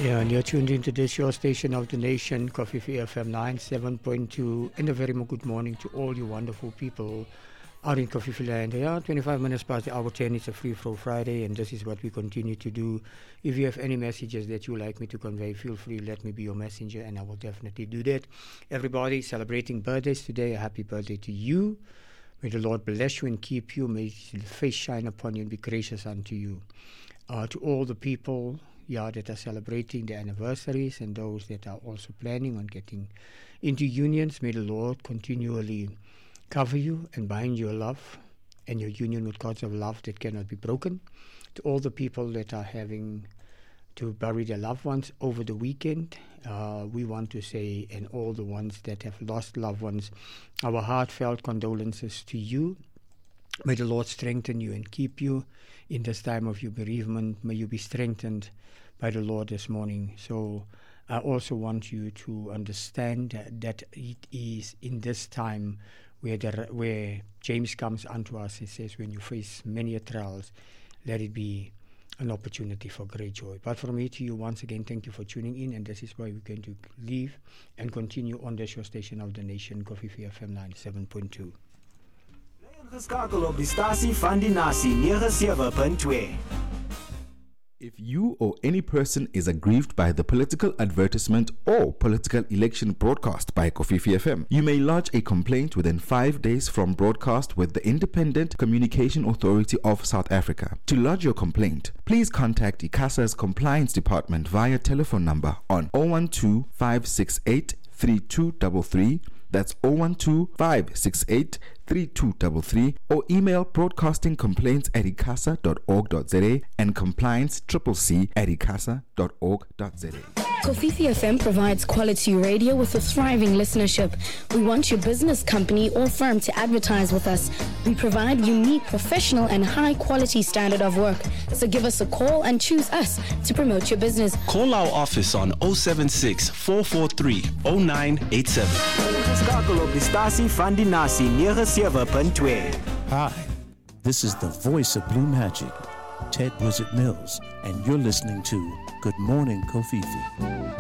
Yeah, and you're tuned into this your station of the nation, Coffee FM 97.2, and a very good morning to all you wonderful people out in Coffee Land. Yeah, 25 minutes past the hour 10, it's a free flow Friday, and this is what we continue to do. If you have any messages that you like me to convey, feel free, let me be your messenger, and I will definitely do that. Everybody celebrating birthdays today, a happy birthday to you. May the Lord bless you and keep you. May His face shine upon you and be gracious unto you. To all the people that are celebrating their anniversaries and those that are also planning on getting into unions, may the Lord continually cover you and bind your love and your union with cords of love that cannot be broken. To all the people that are having to bury their loved ones over the weekend, we want to say, and all the ones that have lost loved ones, our heartfelt condolences to you. May the Lord strengthen you and keep you in this time of your bereavement. May you be strengthened by the Lord this morning. So I also want you to understand that it is in this time where James comes unto us. He says, when you face many trials, let it be an opportunity for great joy. But from me to you, once again, thank you for tuning in. And this is why we're going to leave and continue on the show station of the nation, Coffee FM 97.2. Geskakel op die stasie van die nasie 97.2. If you or any person is aggrieved by the political advertisement or political election broadcast by Kofifi FM, you may lodge a complaint within 5 days from broadcast with the Independent Communication Authority of South Africa. To lodge your complaint, please contact ICASA's Compliance Department via telephone number on 012 568 3233. That's 012 568 3233, or email broadcastingcomplaints@icasa.org.za and compliance@icasa.org.za. Kofifi FM provides quality radio with a thriving listenership. We want your business, company, or firm to advertise with us. We provide unique, professional, and high-quality standard of work. So give us a call and choose us to promote your business. Call our office on 076 443 0987. Geskakel op die stasie van die nasie 97.2. Hi, this is the voice of Blue Magic, Ted Wizard Mills, and you're listening to Good Morning Kofifi.